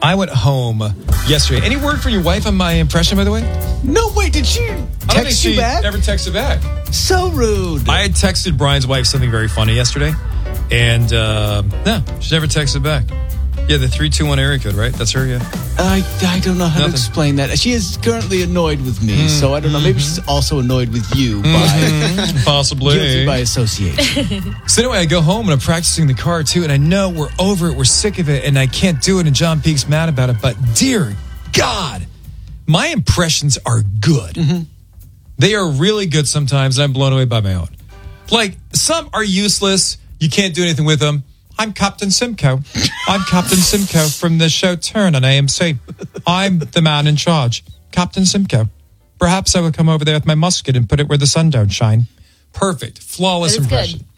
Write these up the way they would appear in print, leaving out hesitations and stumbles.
I went home yesterday. Any word from your wife on my impression, by the way? No, wait, did she text you back? Never texted back. So rude. I had texted Brian's wife something very funny yesterday, and no, she never texted back. Yeah, the 321 area code, right? That's her, yeah. I don't know how to explain that. She is currently annoyed with me, so I don't know. Maybe she's also annoyed with you by possibly guilty by association. So anyway, I go home and I'm practicing the car too, and I know we're over it, we're sick of it, and I can't do it, and John Peake's mad about it. But dear God, my impressions are good. Mm-hmm. They are really good sometimes, and I'm blown away by my own. Like, some are useless. You can't do anything with them. I'm Captain Simcoe. I'm Captain Simcoe from the show Turn on AMC. I'm the man in charge. Captain Simcoe. Perhaps I will come over there with my musket and put it where the sun don't shine. Perfect. Flawless impression. Good.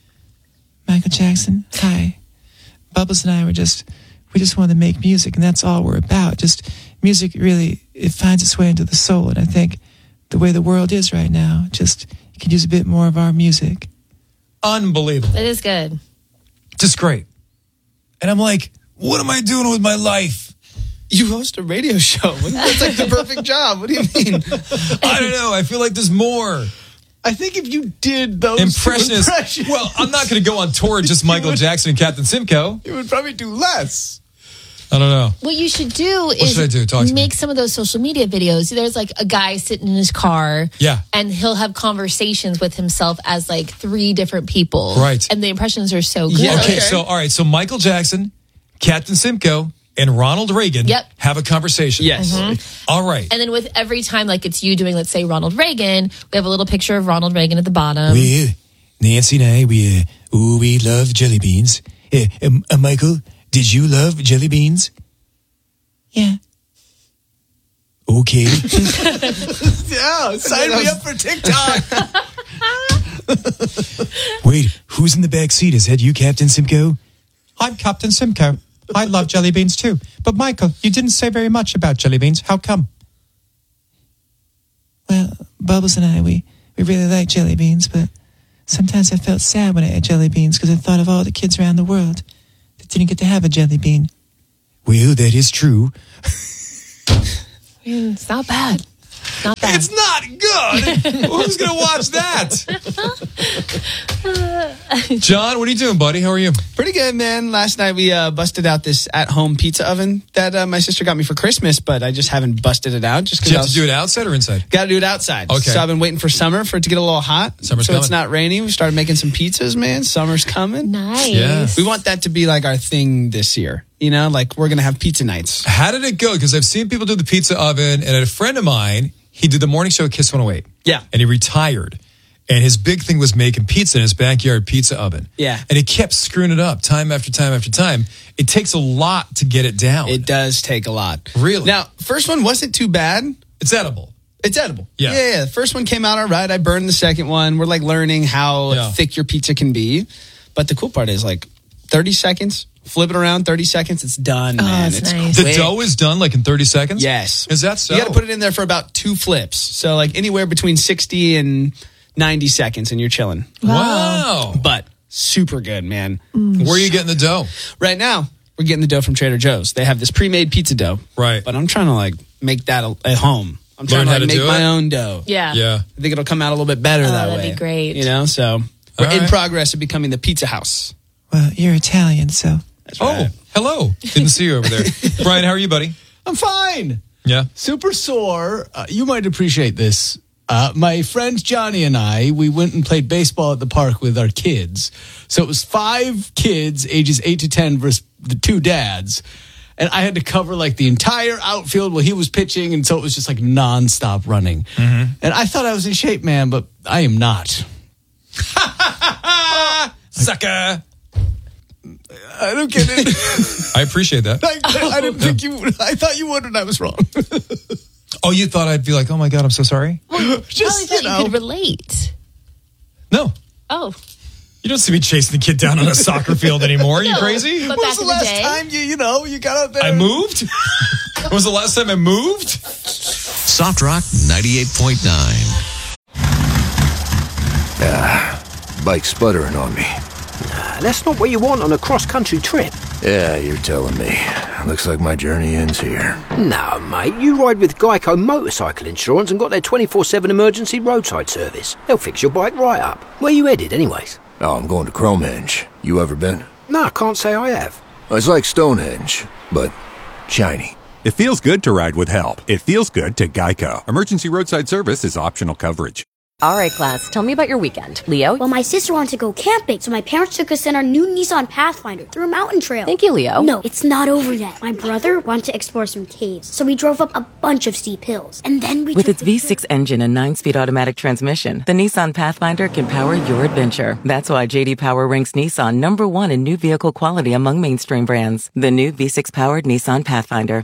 Michael Jackson, hi. Bubbles and I we just wanted to make music, and that's all we're about. Just music really, it finds its way into the soul, and I think the way the world is right now, just you can use a bit more of our music. Unbelievable. It is good. Just great. And I'm like, what am I doing with my life? You host a radio show. That's like the perfect job. What do you mean? I don't know. I feel like there's more. I think if you did those impressions. Well, I'm not going to go on tour just Michael Jackson and Captain Simcoe. You would probably do less. I don't know. What you should do is should I do? Talk to make me. some of those social media videos. There's like a guy sitting in his car. Yeah. And he'll have conversations with himself as like 3 different people. Right. And the impressions are so good. Yeah. Okay, so, all right. So Michael Jackson, Captain Simcoe, and Ronald Reagan have a conversation. Yes. Mm-hmm. All right. And then with every time, like it's you doing, let's say, Ronald Reagan, we have a little picture of Ronald Reagan at the bottom. Nancy and I, we love jelly beans. Michael, did you love jelly beans? Yeah. Okay. Yeah, sign me up for TikTok. Wait, who's in the back seat? Is that you, Captain Simcoe? I'm Captain Simcoe. I love jelly beans too. But Michael, you didn't say very much about jelly beans. How come? Well, Bubbles and I, we really like jelly beans, but sometimes I felt sad when I ate jelly beans because I thought of all the kids around the world that didn't get to have a jelly bean. Well, that is true. It's not bad. Not bad. It's not good. Who's going to watch that? John, what are you doing, buddy? How are you? Pretty good, man. Last night we busted out this at-home pizza oven that my sister got me for Christmas, but I just haven't busted it out. Just Do you have to do it outside or inside? Got to do it outside. Okay. So I've been waiting for summer for it to get a little hot. Summer's so coming. it's not rainy. We started making some pizzas, man. Summer's coming. Nice. Yeah. We want that to be like our thing this year. You know, like we're going to have pizza nights. How did it go? Because I've seen people do the pizza oven, and a friend of mine, he did the morning show at Kiss 108. Yeah. And he retired. And his big thing was making pizza in his backyard pizza oven. Yeah. And he kept screwing it up time after time after time. It takes a lot to get it down. It does take a lot. Really? Now, first one wasn't too bad. It's edible. It's edible. Yeah. Yeah. The first one came out all right. I burned the second one. We're like learning how thick your pizza can be. But the cool part is like 30 seconds, flip it around, 30 seconds, it's done, man. It's It's nice. The quick. dough is done like in 30 seconds? Yes. Is that so? You got to put it in there for about 2 flips. So like anywhere between 60 and 90 seconds and you're chilling. Wow. But super good, man. Where are you getting the dough? Right now, we're getting the dough from Trader Joe's. They have this pre-made pizza dough. Right. But I'm trying to like make that at home. I'm trying Learn to how like to make do my it? own dough. Yeah. Yeah. I think it'll come out a little bit better that way. that'd be great. You know, so we're All in right. progress of becoming the pizza house. Well, you're Italian, so... That's Oh, right. hello. Didn't see you over there. Brian, how are you, buddy? I'm fine. Yeah. Super sore. You might appreciate this. My friend Johnny and I, we went and played baseball at the park with our kids. So it was 5 kids, ages 8 to 10 versus the 2 dads. And I had to cover like the entire outfield while he was pitching. And so it was just like nonstop running. Mm-hmm. And I thought I was in shape, man, but I am not. Sucker. I don't get it. I appreciate that. I didn't think you would. I thought you would, and I was wrong. Oh, you thought I'd be like, oh my God, I'm so sorry? Just, Probably thought you could relate. No. Oh. You don't see me chasing the kid down on a soccer field anymore. Are you crazy? But When back was the in the last day. time you got out there? I moved? When was the last time I moved? Soft Rock 98.9. Bike sputtering on me. That's not what you want on a cross-country trip. Yeah, you're telling me. looks like my journey ends here. No, mate, you ride with Geico Motorcycle Insurance and got their 24/7 emergency roadside service. They'll fix your bike right up. Where you headed, anyways? Oh, I'm going to Cromhenge. You ever been? No, I can't say I have. It's like Stonehenge, but shiny. It feels good to ride with help. It feels good to Geico. Emergency roadside service is optional coverage. All right, class, tell me about your weekend. Leo? Well, my sister wanted to go camping, so my parents took us in our new Nissan Pathfinder through a mountain trail. Thank you, Leo. No, it's not over yet. My brother wanted to explore some caves, so we drove up a bunch of steep hills. And then we With its V6 engine and 9-speed automatic transmission, the Nissan Pathfinder can power your adventure. That's why J.D. Power ranks Nissan #1 in new vehicle quality among mainstream brands. The new V6-powered Nissan Pathfinder.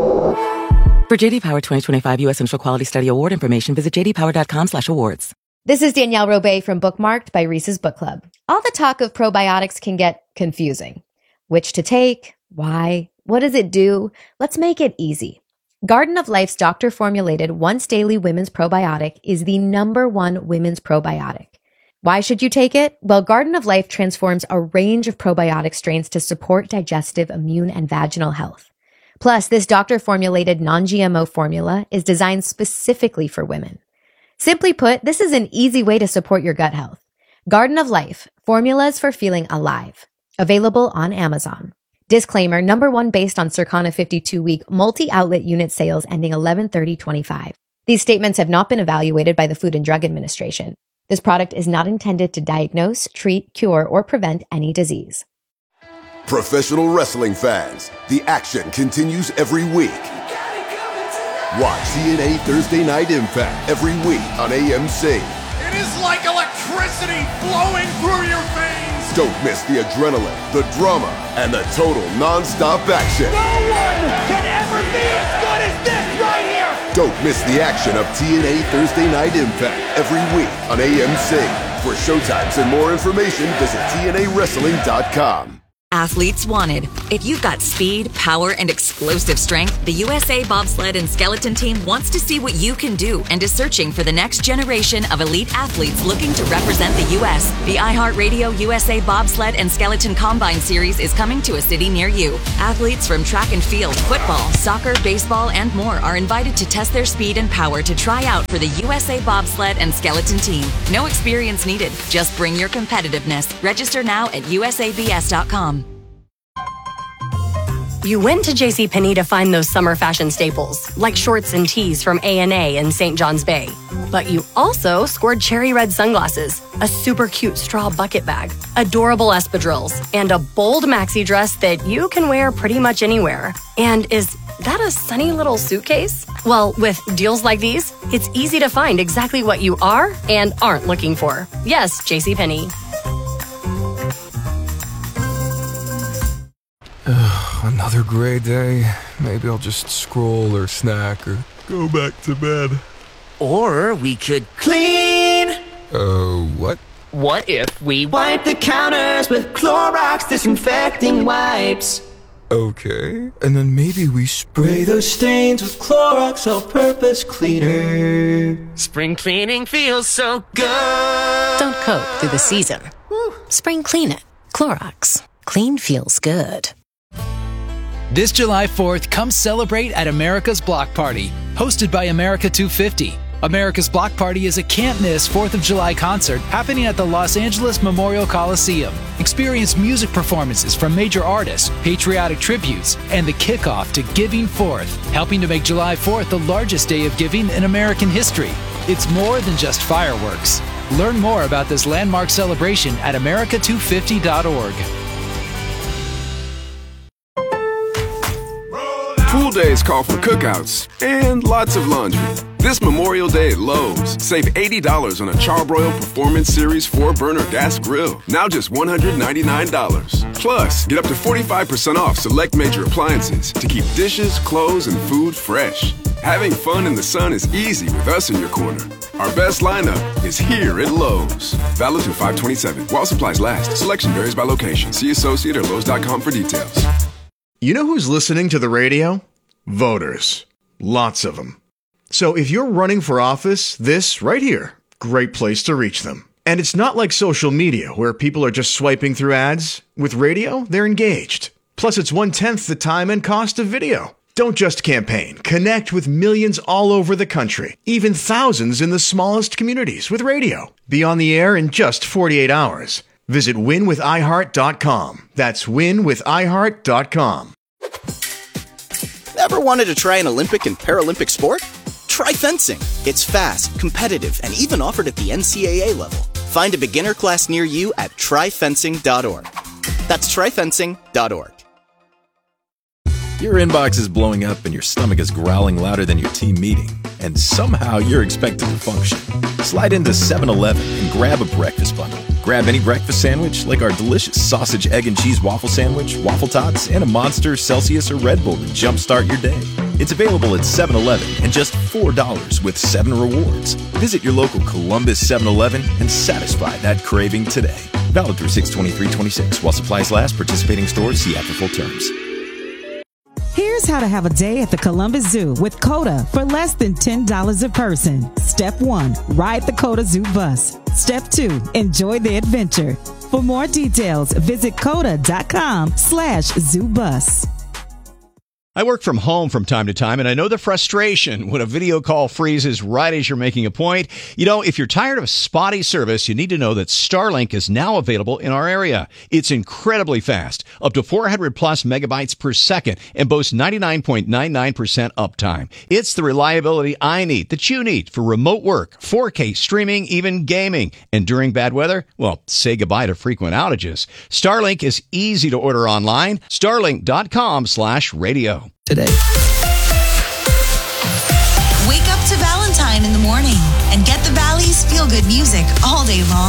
For J.D. Power 2025 U.S. Central Quality Study Award information, visit jdpower.com/awards. This is Danielle Robay from Bookmarked by Reese's Book Club. All the talk of probiotics can get confusing. Which to take? Why? What does it do? Let's make it easy. Garden of Life's doctor-formulated once-daily women's probiotic is the #1 women's probiotic. Why should you take it? Well, Garden of Life transforms a range of probiotic strains to support digestive, immune, and vaginal health. Plus, this doctor-formulated non-GMO formula is designed specifically for women. Simply put, this is an easy way to support your gut health. Garden of Life, formulas for feeling alive. Available on Amazon. Disclaimer, #1 based on Circana 52-week multi-outlet unit sales ending 11/30/25. These statements have not been evaluated by the Food and Drug Administration. This product is not intended to diagnose, treat, cure, or prevent any disease. Professional wrestling fans, the action continues every week. Watch TNA Thursday Night Impact every week on AMC. It is like electricity flowing through your veins. Don't miss the adrenaline, the drama, and the total non-stop action. No one can ever be as good as this right here. Don't miss the action of TNA Thursday Night Impact every week on AMC. For showtimes and more information, visit TNAWrestling.com. Athletes wanted. If you've got speed, power, and explosive strength, the USA Bobsled and Skeleton Team wants to see what you can do and is searching for the next generation of elite athletes looking to represent the U.S. The iHeartRadio USA Bobsled and Skeleton Combine Series is coming to a city near you. Athletes from track and field, football, soccer, baseball, and more are invited to test their speed and power to try out for the USA Bobsled and Skeleton Team. No experience needed. Just bring your competitiveness. Register now at usabs.com. You went to JCPenney to find those summer fashion staples, like shorts and tees from A&A and St. John's Bay. But you also scored cherry red sunglasses, a super cute straw bucket bag, adorable espadrilles, and a bold maxi dress that you can wear pretty much anywhere. And is that a sunny little suitcase? Well, with deals like these, it's easy to find exactly what you are and aren't looking for. Yes, JCPenney. Another gray day. Maybe I'll just scroll or snack or go back to bed. Or we could clean. What? What if we wipe the counters with Clorox disinfecting wipes? Okay, and then maybe we Spray those stains with Clorox all-purpose cleaner. Spring cleaning feels so good. Don't coat through the season. Spring clean it. Clorox. Clean feels good. This July 4th, come celebrate at America's Block Party, hosted by America 250. America's Block Party is a can't-miss 4th of July concert happening at the Los Angeles Memorial Coliseum. Experience music performances from major artists, patriotic tributes, and the kickoff to Giving Forth, helping to make July 4th the largest day of giving in American history. It's more than just fireworks. Learn more about this landmark celebration at america250.org. Pool days call for cookouts and lots of laundry. This Memorial Day at Lowe's, save $80 on a Charbroil Performance Series 4-burner gas grill. Now just $199. Plus, get up to 45% off select major appliances to keep dishes, clothes, and food fresh. Having fun in the sun is easy with us in your corner. Our best lineup is here at Lowe's. Valid through 5/27. While supplies last. Selection varies by location. See associate or Lowe's.com for details. You know who's listening to the radio? Voters. Lots of them. So if you're running for office, this right here, great place to reach them. And it's not like social media where people are just swiping through ads. With radio, they're engaged. Plus, it's 1/10 the time and cost of video. Don't just campaign. Connect with millions all over the country, even thousands in the smallest communities with radio. Be on the air in just 48 hours. Visit winwithiheart.com. That's winwithiheart.com. Ever wanted to try an Olympic and Paralympic sport? Try fencing. It's fast, competitive, and even offered at the NCAA level. Find a beginner class near you at tryfencing.org. That's tryfencing.org. Your inbox is blowing up and your stomach is growling louder than your team meeting, and somehow you're expected to function. Slide into 7-Eleven and grab a breakfast bundle. Grab any breakfast sandwich like our delicious sausage, egg, and cheese waffle sandwich, waffle tots, and a Monster, Celsius, or Red Bull to jumpstart your day. It's available at 7-Eleven and just $4 with 7 rewards. Visit your local Columbus 7-Eleven and satisfy that craving today. Valid through 6/23/26 while supplies last. Participating stores, see app for full terms. Here's how to have a day at the Columbus Zoo with COTA for less than $10 a person. Step 1, ride the COTA Zoo bus. Step 2, enjoy the adventure. For more details, visit COTA.com/ZooBus. I work from home from time to time, and I know the frustration when a video call freezes right as you're making a point. You know, if you're tired of spotty service, you need to know that Starlink is now available in our area. It's incredibly fast, up to 400 plus megabytes per second, and boasts 99.99% uptime. It's the reliability I need, that you need, for remote work, 4K streaming, even gaming. And during bad weather, well, say goodbye to frequent outages. Starlink is easy to order online. Starlink.com/radio. Today. Wake up to Valentine in the morning and get the Valley's feel-good music all day long.